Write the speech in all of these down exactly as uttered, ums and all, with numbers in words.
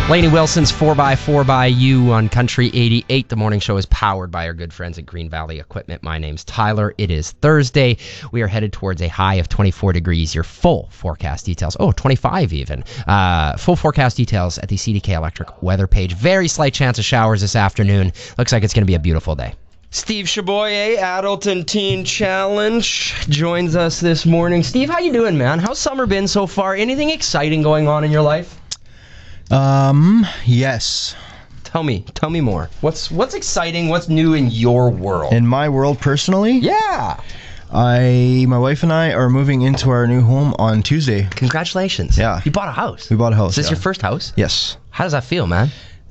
Lainey Wilson's four by four by You on Country eighty-eight. The morning show is powered by our good friends at Green Valley Equipment. My name's Tyler. It is Thursday. We are headed towards a high of twenty-four degrees. Your full forecast details, oh, twenty-five even. Uh, full forecast details at the C D K Electric weather page. Very slight chance of showers this afternoon. Looks like it's going to be a beautiful day. Steve Chaboyer, Adult and Teen Challenge, joins us this morning. Steve, how you doing, man? How's summer been so far? Anything exciting going on in your life? Um, yes. Tell me, tell me more. What's what's exciting? What's new in your world? In my world personally? Yeah. I, my wife and I are moving into our new home on Tuesday. Congratulations. Yeah. You bought a house. We bought a house. Is this yeah. your first house? Yes. How does that feel, man?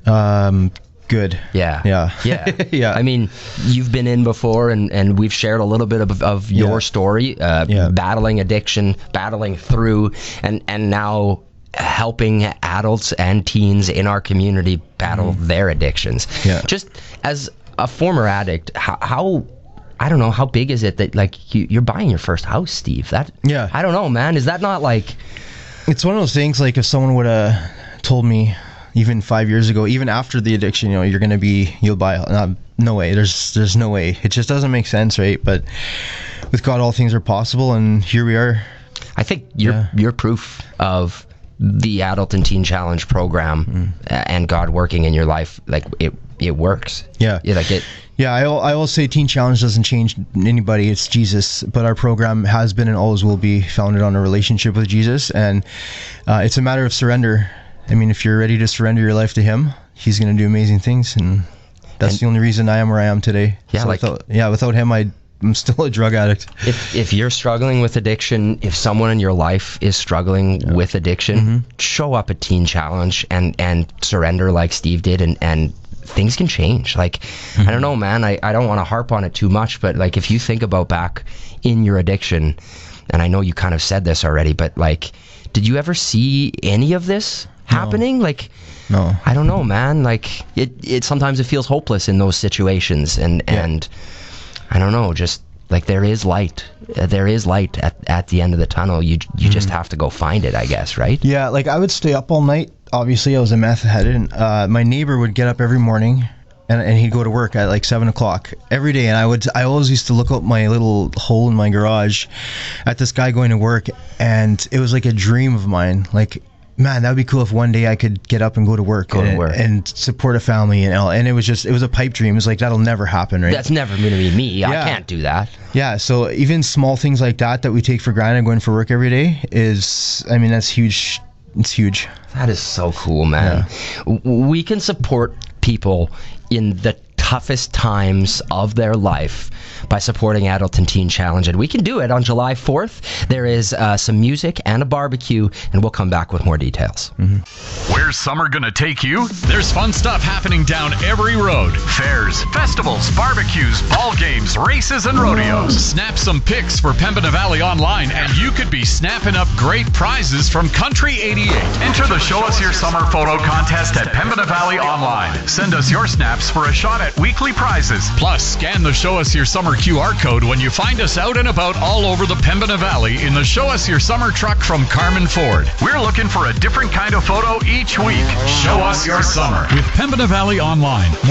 Um, good. Yeah. Yeah. Yeah. yeah. I mean, you've been in before, and, and we've shared a little bit of, of your Yeah. story, uh, Yeah. battling addiction, battling through, and, and now helping adults and teens in our community battle mm. their addictions. Yeah. Just as a former addict, how, how I don't know, how big is it that, like, you, you're buying your first house, Steve? That Yeah. I don't know, man. Is that not like... It's one of those things, like, if someone would have told me even five years ago, even after the addiction, you know, you're going to be, you'll buy, not, no way. There's there's no way. It just doesn't make sense, right? But with God, all things are possible, and here we are. I think you're, Yeah. you're proof of the Adult and Teen Challenge program mm. and God working in your life. Like, it it works. Yeah. Yeah, like it. Yeah, I, I always say Teen Challenge doesn't change anybody, it's Jesus. But our program has been and always will be founded on a relationship with Jesus. And uh, it's a matter of surrender. I mean, if you're ready to surrender your life to Him, He's going to do amazing things. And that's and, the only reason I am where I am today. Yeah, so like, without, yeah, without Him, I I'm still a drug addict. If if you're struggling with addiction, if someone in your life is struggling yeah. with addiction, mm-hmm. show up at Teen Challenge and, and surrender like Steve did, and, and things can change. Like, mm-hmm. I don't know, man, I, I don't want to harp on it too much, but like, if you think about back in your addiction, and I know you kind of said this already, but like, did you ever see any of this happening? No. Like, no. I don't know, man. Like, it, it sometimes it feels hopeless in those situations, and, yeah. and I don't know, just like there is light. Uh, there is light at, at the end of the tunnel. You you mm-hmm. just have to go find it, I guess, right? Yeah, like I would stay up all night. Obviously, I was a meth head, and uh, my neighbor would get up every morning, and, and he'd go to work at like seven o'clock every day. And I would I always used to look out my little hole in my garage at this guy going to work, and it was like a dream of mine. Like, man, that would be cool if one day I could get up and go to work, go and, to work. and support a family, and all. And it was just, it was a pipe dream. It was like, that'll never happen, right? That's never going to be me. Yeah. I can't do that. Yeah, so even small things like that that we take for granted going for work every day is, I mean, that's huge. It's huge. That is so cool, man. Yeah. We can support people in the toughest times of their life by supporting Adult and Teen Challenge, and we can do it on July fourth. There is uh, some music and a barbecue, and we'll come back with more details. Mm-hmm. Where's summer gonna take you? There's fun stuff happening down every road. Fairs, festivals, barbecues, ball games, races, and rodeos. Snap some pics for Pembina Valley Online, and you could be snapping up great prizes from Country eighty-eight. Enter the Show Us Your Summer photo contest at Pembina Valley Online. Send us your snaps for a shot at weekly prizes. Plus, scan the Show Us Your Summer Q R code when you find us out and about all over the Pembina Valley in the Show Us Your Summer truck from Carmen Ford. We're looking for a different kind of photo each week. Show us your summer with Pembina Valley Online.